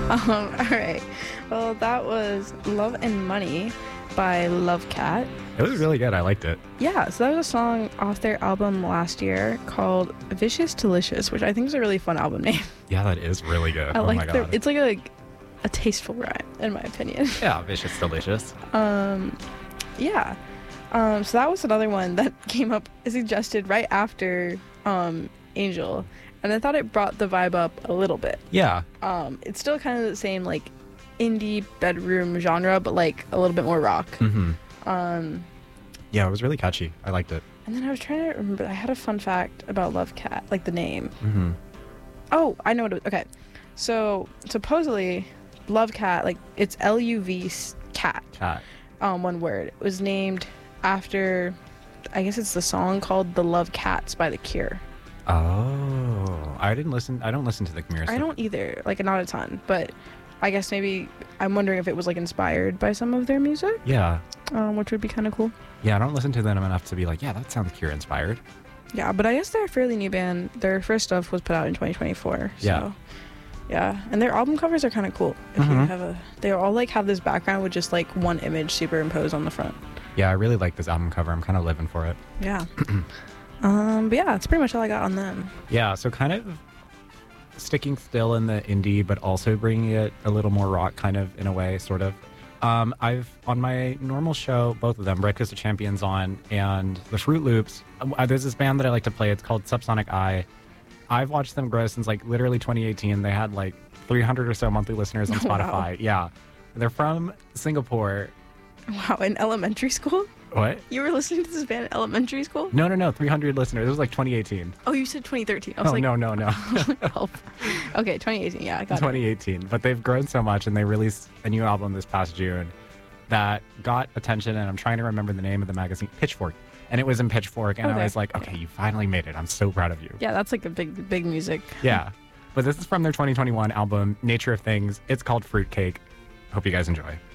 All right. Well, that was Love and Money by Love Cat. It was really good. I liked it. Yeah, so that was a song off their album last year called Vicious Delicious, which I think is a really fun album name. Yeah, that is really good. I Oh like my God. it's like a tasteful rhyme, in my opinion. Yeah, Vicious Delicious. Yeah. So that was another one that came up suggested right after Angel. And I thought it brought the vibe up a little bit. Yeah. It's still kind of the same like indie bedroom genre, but like a little bit more rock. Yeah, it was really catchy. I liked it. And then I was trying to remember, I had a fun fact about Love Cat, like the name. Oh, I know what it was. Okay. So supposedly Love Cat, like it's L-U-V cat. Cat. One word. It was named after, I guess it's the song called The Love Cats by The Cure. Oh, I don't listen to the Cure. I don't either, like not a ton, but I guess maybe I'm wondering if it was like inspired by some of their music, Yeah. which would be kind of cool. Yeah, I don't listen to them enough to be like, yeah, that sounds Cure inspired. Yeah, but I guess they're a fairly new band. Their first stuff was put out in 2024. So, Yeah. yeah, and their album covers are kind of cool. If you have they all like have this background with just like one image superimposed on the front. Yeah, I really like this album cover. I'm kind of living for it. Yeah. But yeah, that's pretty much all I got on them. Yeah, so kind of sticking still in the indie, but also bringing it a little more rock, kind of in a way, sort of. I've on my normal show, both of them, Breakfast of Champions on, and the Fruit Loops. There's this band that I like to play. It's called Subsonic Eye. I've watched them grow since like literally 2018. They had like 300 or so monthly listeners on Spotify. Wow. Yeah, they're from Singapore. Wow, in elementary school? What? You were listening to this band in elementary school? No, 300 listeners. It was like 2018. Oh, you said 2013. I was Oh, like, no. help. Okay, 2018. Yeah, I got it. 2018. But they've grown so much, and they released a new album this past June that got attention, and I'm trying to remember the name of the magazine, Pitchfork. And it was in Pitchfork, and I was like, okay, you finally made it. I'm so proud of you. Yeah, that's like a big music. Yeah. But this is from their 2021 album, Nature of Things. It's called Fruitcake. Hope you guys enjoy.